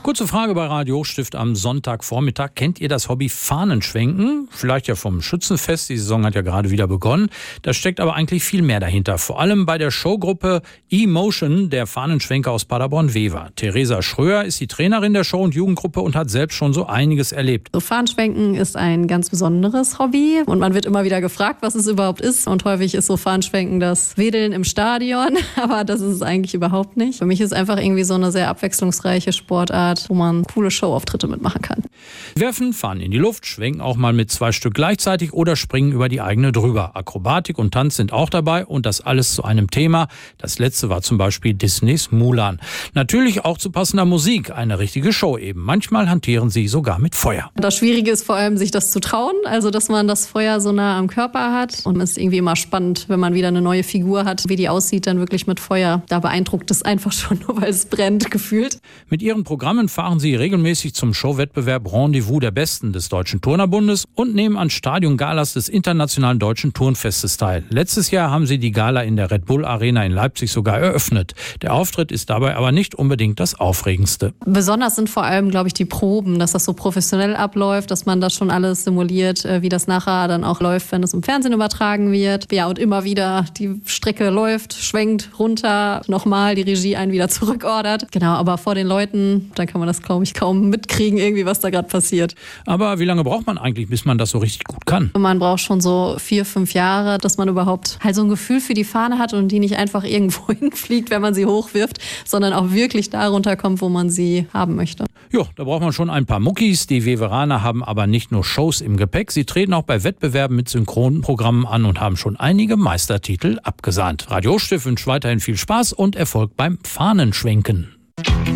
Kurze Frage bei Radio Hochstift am Sonntagvormittag. Kennt ihr das Hobby Fahnenschwenken? Vielleicht ja vom Schützenfest. Die Saison hat ja gerade wieder begonnen. Da steckt aber eigentlich viel mehr dahinter. Vor allem bei der Showgruppe E-Motion, der Fahnenschwenker aus Paderborn-Wever. Theresa Schröer ist die Trainerin der Show- und Jugendgruppe und hat selbst schon so einiges erlebt. So Fahnenschwenken ist ein ganz besonderes Hobby und man wird immer wieder gefragt, was es überhaupt ist. Und häufig ist so Fahnenschwenken das Wedeln im Stadion, aber das ist es eigentlich überhaupt nicht. Für mich ist einfach irgendwie so eine sehr abwechslungsreiche Sportart, wo man coole Showauftritte mitmachen kann. Werfen Fahnen in die Luft, schwenken auch mal mit 2 Stück gleichzeitig oder springen über die eigene drüber. Akrobatik und Tanz sind auch dabei und das alles zu einem Thema. Das letzte war zum Beispiel Disneys Mulan. Natürlich auch zu passender Musik, eine richtige Show eben. Manchmal hantieren sie sogar mit Feuer. Das Schwierige ist vor allem, sich das zu trauen, also dass man das Feuer so nah am Körper hat. Und es ist irgendwie immer spannend, wenn man wieder eine neue Figur hat, wie die aussieht dann wirklich mit Feuer. Da beeindruckt es einfach schon, nur weil es brennt gefühlt. Mit ihren Programmen fahren sie regelmäßig zum Showwettbewerb Rendezvous der Besten des Deutschen Turnerbundes und nehmen an Stadiongalas des Internationalen Deutschen Turnfestes teil. Letztes Jahr haben sie die Gala in der Red Bull Arena in Leipzig sogar eröffnet. Der Auftritt ist dabei aber nicht unbedingt das Aufregendste. Besonders sind vor allem, glaube ich, die Proben, dass das so professionell abläuft, dass man das schon alles simuliert, wie das nachher dann auch läuft, wenn es im Fernsehen übertragen wird. Ja, und immer wieder die Strecke läuft, schwenkt runter, nochmal die Regie einen wieder zurückordert. Genau, aber vor den Leuten, dann kann man das, glaube ich, kaum mitkriegen, irgendwie, was da gerade passiert. Aber wie lange braucht man eigentlich, bis man das so richtig gut kann? Man braucht schon so 4-5 Jahre, dass man überhaupt halt so ein Gefühl für die Fahne hat und die nicht einfach irgendwo hinfliegt, wenn man sie hochwirft, sondern auch wirklich da runterkommt, wo man sie haben möchte. Jo, da braucht man schon ein paar Muckis. Die Weveraner haben aber nicht nur Shows im Gepäck, sie treten auch bei Wettbewerben mit Synchronprogrammen an und haben schon einige Meistertitel abgesahnt. Radio Hochstift wünscht weiterhin viel Spaß und Erfolg beim Fahnenschwenken.